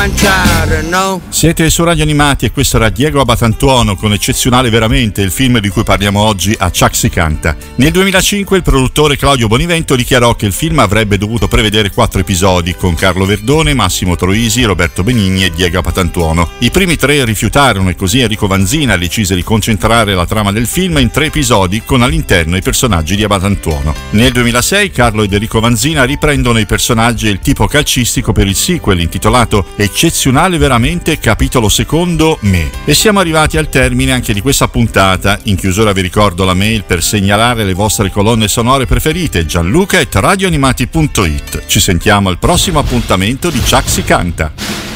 Siete su Radio Animati e questo era Diego Abatantuono con Eccezionale Veramente, il film di cui parliamo oggi a Chuck si canta. Nel 2005 il produttore Claudio Bonivento dichiarò che il film avrebbe dovuto prevedere 4 episodi con Carlo Verdone, Massimo Troisi, Roberto Benigni e Diego Abatantuono. I primi 3 rifiutarono e così Enrico Vanzina decise di concentrare la trama del film in 3 episodi con all'interno i personaggi di Abatantuono. Nel 2006 Carlo ed Enrico Vanzina riprendono i personaggi e il tipo calcistico per il sequel intitolato Eccezionale Veramente, capitolo secondo, Me. E siamo arrivati al termine anche di questa puntata. In chiusura vi ricordo la mail per segnalare le vostre colonne sonore preferite, gianluca@radioanimati.it. Ci sentiamo al prossimo appuntamento di Chuck si canta.